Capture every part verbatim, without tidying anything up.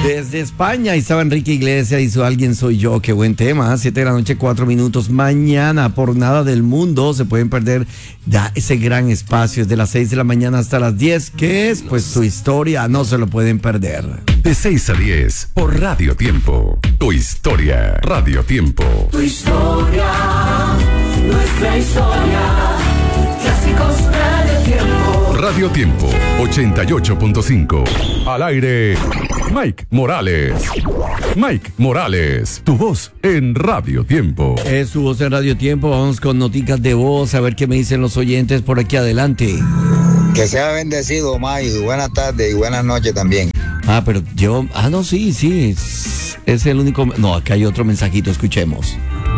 Desde España estaba Enrique Iglesias y su Alguien Soy Yo. Qué buen tema. Siete de la noche, cuatro minutos. Mañana, por nada del mundo, se pueden perder ya ese gran espacio. Desde las seis de la mañana hasta las diez. ¿Qué es? Pues tu historia. No se lo pueden perder. De seis a diez, por Radio Tiempo. Tu historia. Radio Tiempo. Tu historia, nuestra historia. Clásicos Radio Tiempo. Radio Tiempo, ochenta y ocho punto cinco. Al aire, Mike Morales. Mike Morales, tu voz en Radio Tiempo. Es tu voz en Radio Tiempo. Vamos con noticas de voz, a ver qué me dicen los oyentes por aquí adelante. Que sea bendecido, Mike. Buenas tardes y buenas noches también. Ah, pero yo... Ah, no, sí, sí. Es, es el único... No, acá hay otro mensajito, escuchemos.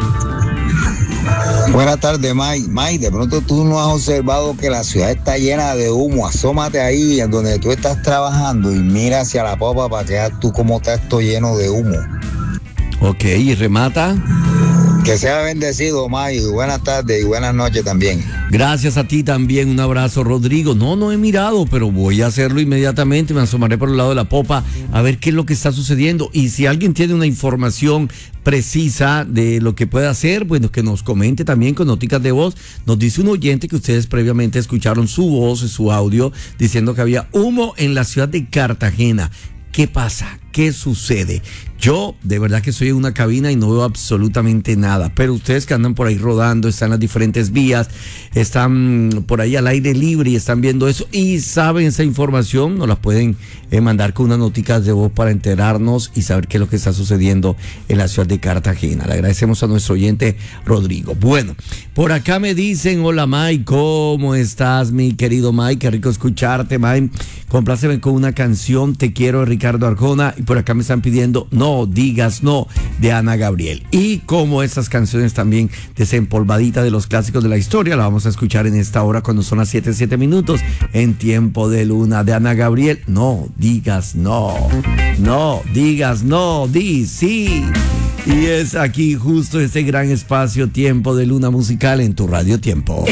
Buenas tardes, Mike. Mike, de pronto tú no has observado que la ciudad está llena de humo. Asómate ahí en donde tú estás trabajando y mira hacia la popa para que veas tú cómo está esto lleno de humo. Ok, y remata. Que sea bendecido, Mike. Buenas tardes y buenas noches también. Gracias a ti también. Un abrazo, Rodrigo. No, no he mirado, pero voy a hacerlo inmediatamente. Me asomaré por el lado de la popa a ver qué es lo que está sucediendo. Y si alguien tiene una información precisa de lo que puede hacer, bueno, que nos comente también con noticas de voz. Nos dice un oyente que ustedes previamente escucharon su voz, su audio, diciendo que había humo en la ciudad de Cartagena. ¿Qué pasa? ¿Qué sucede? Yo de verdad que estoy en una cabina y no veo absolutamente nada, pero ustedes que andan por ahí rodando, están en las diferentes vías, están por ahí al aire libre y están viendo eso y saben esa información, nos la pueden eh, mandar con unas noticas de voz para enterarnos y saber qué es lo que está sucediendo en la ciudad de Cartagena. Le agradecemos a nuestro oyente Rodrigo. Bueno, por acá me dicen, hola Mike, ¿cómo estás mi querido Mike? Qué rico escucharte, Mike. Compláceme con una canción, Te Quiero, de Ricardo Arjona. Y por acá me están pidiendo No Digas No, de Ana Gabriel. Y como estas canciones también desempolvadita de los clásicos de la historia, la vamos a escuchar en esta hora cuando son las siete, siete minutos en Tiempo de Luna, de Ana Gabriel. No digas no, no digas no, di sí. Y es aquí justo este gran espacio Tiempo de Luna musical en tu Radio Tiempo.